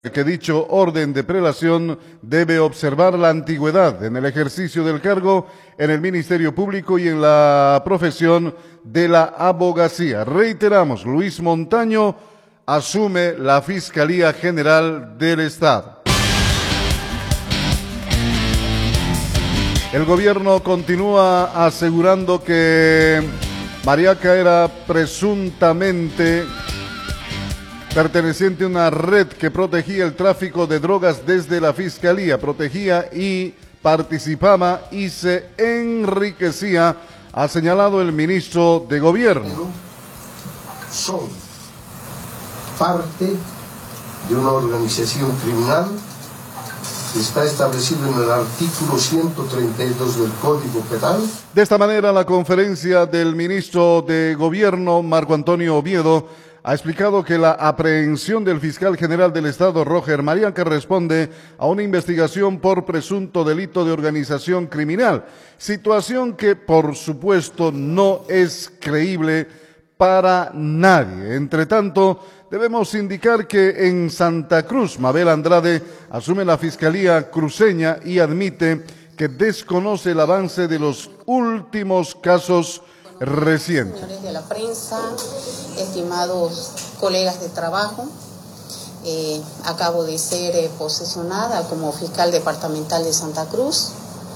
que dicho orden de prelación debe observar la antigüedad en el ejercicio del cargo en el Ministerio Público y en la profesión de la abogacía. Reiteramos, Luis Montaño asume la Fiscalía General del Estado. El gobierno continúa asegurando que Mariaca era presuntamente perteneciente a una red que protegía el tráfico de drogas desde la Fiscalía, protegía y participaba y se enriquecía, ha señalado el ministro de Gobierno. Son parte de una organización criminal que está establecido en el artículo 132 del Código Penal. De esta manera, la conferencia del ministro de Gobierno, Marco Antonio Oviedo, ha explicado que la aprehensión del fiscal general del Estado, Roger Mariaca, responde a una investigación por presunto delito de organización criminal, situación que, por supuesto, no es creíble para nadie. Entre tanto, debemos indicar que en Santa Cruz, Mabel Andrade asume la Fiscalía cruceña y admite que desconoce el avance de los últimos casos recientes. Señores de la prensa, estimados colegas de trabajo, acabo de ser posesionada como fiscal departamental de Santa Cruz.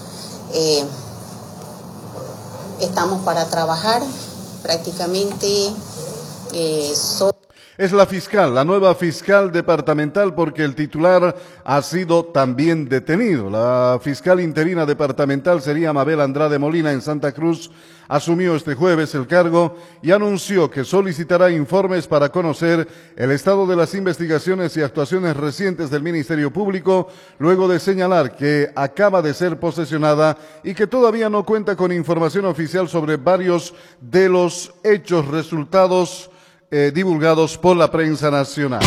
Estamos para trabajar prácticamente. Es la fiscal, la nueva fiscal departamental, porque el titular ha sido también detenido. La fiscal interina departamental sería Mabel Andrade Molina en Santa Cruz. Asumió este jueves el cargo y anunció que solicitará informes para conocer el estado de las investigaciones y actuaciones recientes del Ministerio Público, luego de señalar que acaba de ser posesionada y que todavía no cuenta con información oficial sobre varios de los hechos resultados divulgados por la prensa nacional.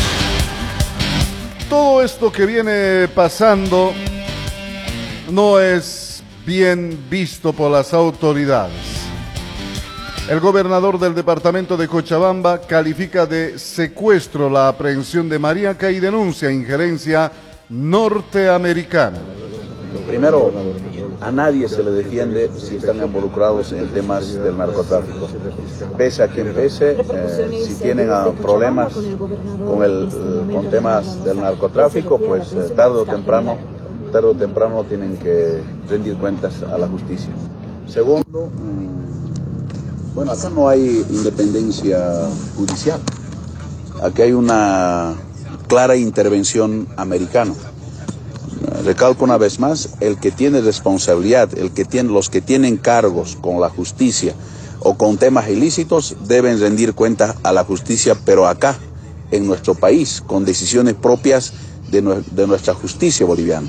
Todo esto que viene pasando no es bien visto por las autoridades. El gobernador del departamento de Cochabamba califica de secuestro la aprehensión de Mariaca y denuncia injerencia norteamericana. Primero, a nadie se le defiende si están involucrados en temas del narcotráfico. Pese a quien pese, si tienen problemas con temas del narcotráfico, pues tarde o temprano tienen que rendir cuentas a la justicia. Segundo, bueno, acá no hay independencia judicial. Aquí hay una clara intervención americana. Recalco una vez más, el que tiene responsabilidad, los que tienen cargos con la justicia o con temas ilícitos deben rendir cuenta a la justicia, pero acá, en nuestro país, con decisiones propias de nuestra justicia boliviana.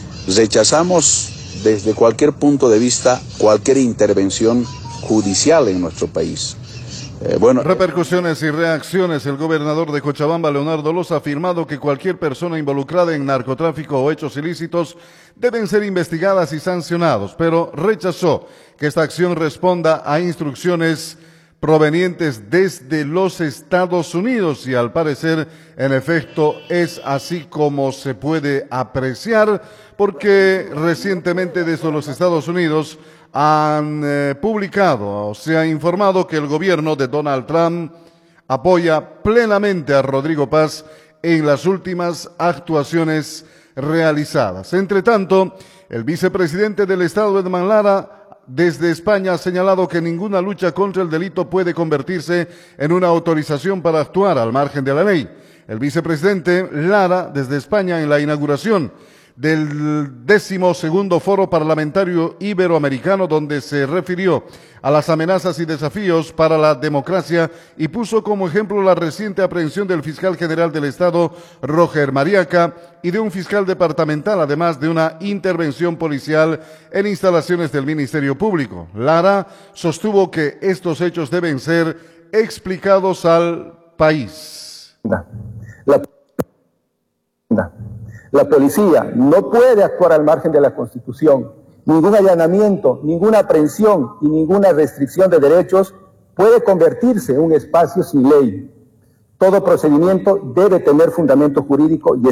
Rechazamos desde cualquier punto de vista cualquier intervención judicial en nuestro país. Repercusiones y reacciones. El gobernador de Cochabamba, Leonardo Loza, ha afirmado que cualquier persona involucrada en narcotráfico o hechos ilícitos deben ser investigadas y sancionados, pero rechazó que esta acción responda a instrucciones provenientes desde los Estados Unidos y al parecer, en efecto, es así como se puede apreciar, porque recientemente desde los Estados Unidos han publicado, o se ha informado que el gobierno de Donald Trump apoya plenamente a Rodrigo Paz en las últimas actuaciones realizadas. Entre tanto, el vicepresidente del Estado, Edman Lara, desde España ha señalado que ninguna lucha contra el delito puede convertirse en una autorización para actuar al margen de la ley. El vicepresidente Lara, desde España, en la inauguración del 12º Foro Parlamentario Iberoamericano, donde se refirió a las amenazas y desafíos para la democracia y puso como ejemplo la reciente aprehensión del fiscal general del Estado, Roger Mariaca, y de un fiscal departamental, además de una intervención policial en instalaciones del Ministerio Público. Lara sostuvo que estos hechos deben ser explicados al país. La policía no puede actuar al margen de la Constitución. Ningún allanamiento, ninguna aprehensión y ninguna restricción de derechos puede convertirse en un espacio sin ley. Todo procedimiento debe tener fundamento jurídico y